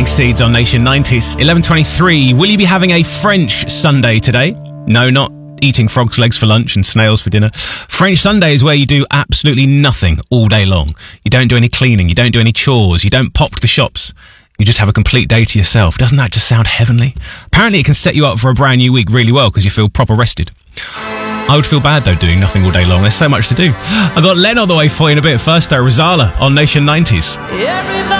Planting Seeds on Nation 90s. 11:23. Will you be having a French Sunday today? No, not eating frog's legs for lunch and snails for dinner. French Sunday is where you do absolutely nothing all day long. You don't do any cleaning. You don't do any chores. You don't pop to the shops. You just have a complete day to yourself. Doesn't that just sound heavenly? Apparently it can set you up for a brand new week really well because you feel proper rested. I would feel bad though doing nothing all day long. There's so much to do. I got Len on the way for you in a bit. First though, Rozalla on Nation 90s. Everybody